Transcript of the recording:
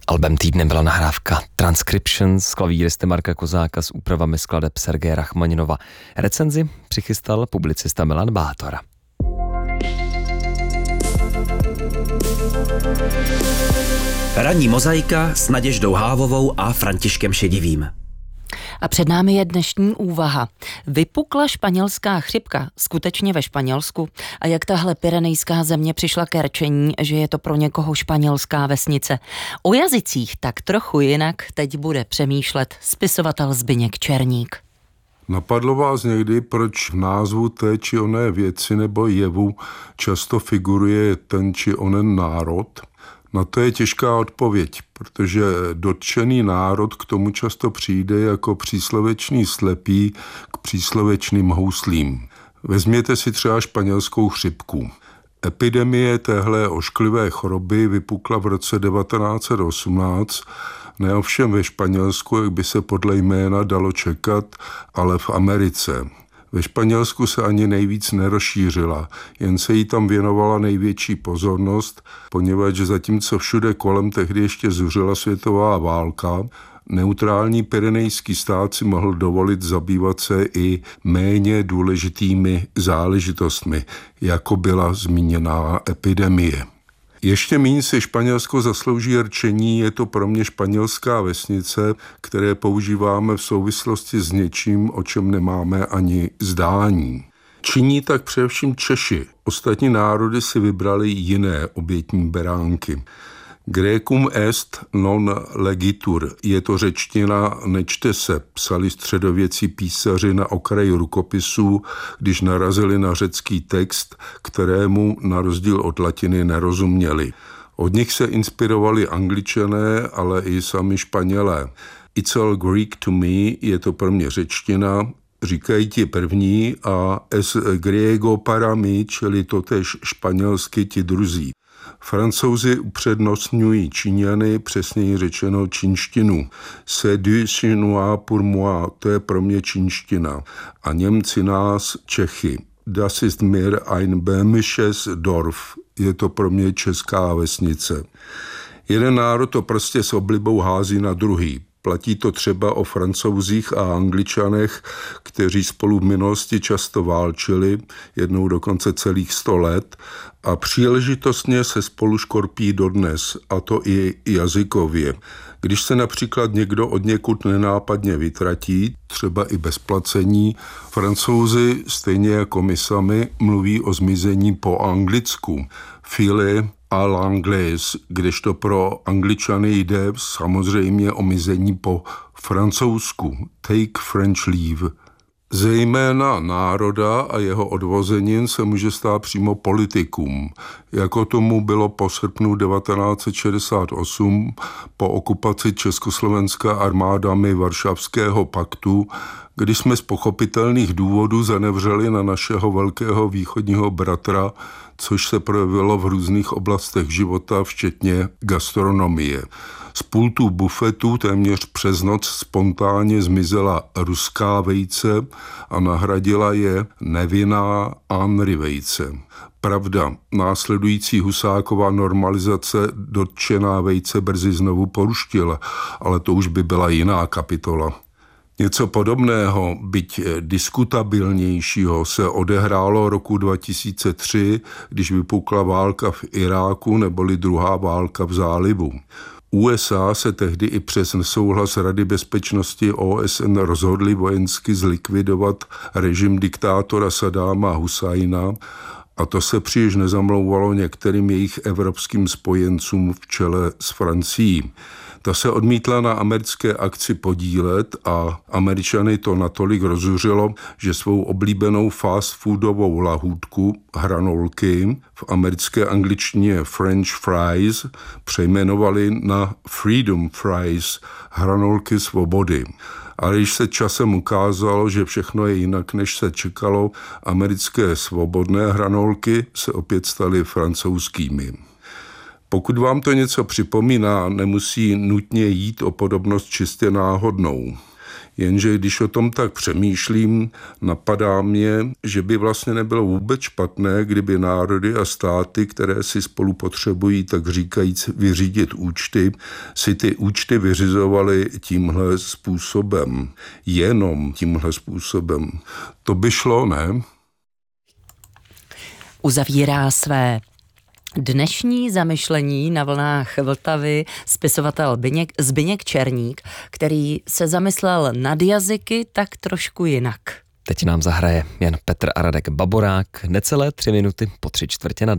Albem týdne byla nahrávka Transcriptions s klavíristy Marka Kozáka s úpravami skladeb Sergeje Rachmaninova. Recenzi přichystal publicista Milan Bátor. Ranní mozaika s Naděždou Hávovou a Františkem Šedivým. A před námi je dnešní úvaha. Vypukla španělská chřipka skutečně ve Španělsku? A jak tahle pyrenejská země přišla ke rčení, že je to pro někoho španělská vesnice? O jazycích tak trochu jinak teď bude přemýšlet spisovatel Zbyněk Černík. Napadlo vás někdy, proč v názvu té či oné věci nebo jevu často figuruje ten či onen národ? Na to je těžká odpověď, protože dotčený národ k tomu často přijde jako příslovečný slepý k příslovečným houslím. Vezměte si třeba španělskou chřipku. Epidemie téhle ošklivé choroby vypukla v roce 1918, ne ovšem ve Španělsku, jak by se podle jména dalo čekat, ale v Americe. Ve Španělsku se ani nejvíc nerozšířila, jen se jí tam věnovala největší pozornost, poněvadž zatímco všude kolem tehdy ještě zuřila světová válka, neutrální pyrenejský stát si mohl dovolit zabývat se i méně důležitými záležitostmi, jako byla zmíněná epidemie. Ještě méně si Španělsko zaslouží rčení, je to pro mě španělská vesnice, které používáme v souvislosti s něčím, o čem nemáme ani zdání. Činí tak především Češi. Ostatní národy si vybrali jiné obětní beránky. Grecum est non legitur, je to řečtina, nečte se, psali středověcí písaři na okraji rukopisů, když narazili na řecký text, kterému na rozdíl od latiny nerozuměli. Od nich se inspirovali Angličané, ale i sami Španělé. It's all Greek to me, je to pro mě řečtina, říkají ti první a es griego para me, čili totéž španělsky ti druzí. Francouzi upřednostňují Číňany, přesněji řečeno čínštinu. C'est du chinois pour moi, to je pro mě čínština. A Němci nás Čechy. Das ist mir ein böhmisches Dorf, je to pro mě česká vesnice. Jeden národ to prostě s oblibou hází na druhý. Platí to třeba o Francouzích a Angličanech, kteří spolu v minulosti často válčili, jednou dokonce celých 100 let, a příležitostně se spolu škorpí dodnes, a to i jazykově. Když se například někdo od někud nenápadně vytratí, třeba i bez placení, Francouzi, stejně jako my sami, mluví o zmizení po anglicku. File à l'anglaise, kdežto pro Angličany jde samozřejmě o mizení po francouzsku. Take French leave. Zejména národa a jeho odvozenin se může stát přímo politikům, jako tomu bylo po srpnu 1968 po okupaci Československa armádami Varšavského paktu, kdy jsme z pochopitelných důvodů zanevřeli na našeho velkého východního bratra, což se projevilo v různých oblastech života, včetně gastronomie. Z pultů bufetů téměř přes noc spontánně zmizela ruská vejce a nahradila je nevinná Henry vejce. Pravda, následující Husákova normalizace dotčená vejce brzy znovu poruštila, ale to už by byla jiná kapitola. Něco podobného, byť diskutabilnějšího, se odehrálo roku 2003, když vypukla válka v Iráku neboli druhá válka v zálivu. USA se tehdy i přes nesouhlas Rady bezpečnosti OSN rozhodli vojensky zlikvidovat režim diktátora Saddáma Husajna, a to se příliš nezamlouvalo některým jejich evropským spojencům v čele s Francií. Ta se odmítla na americké akci podílet a Američany to natolik rozuřilo, že svou oblíbenou fast foodovou lahůdku, hranolky, v americké angličtině French fries, přejmenovali na Freedom fries, hranolky svobody. Ale když se časem ukázalo, že všechno je jinak, než se čekalo, americké svobodné hranolky se opět staly francouzskými. Pokud vám to něco připomíná, nemusí nutně jít o podobnost čistě náhodnou. Jenže když o tom tak přemýšlím, napadá mě, že by vlastně nebylo vůbec špatné, kdyby národy a státy, které si spolu potřebují, tak říkajíc, vyřídit účty, si ty účty vyřizovaly tímhle způsobem. Jenom tímhle způsobem. To by šlo, ne? Uzavírá své dnešní zamyšlení na vlnách Vltavy spisovatel Zbyněk Černík, který se zamyslel nad jazyky tak trošku jinak. Teď nám zahraje jen Petr a Radek Baborák, necelé 3 minuty po 3/4.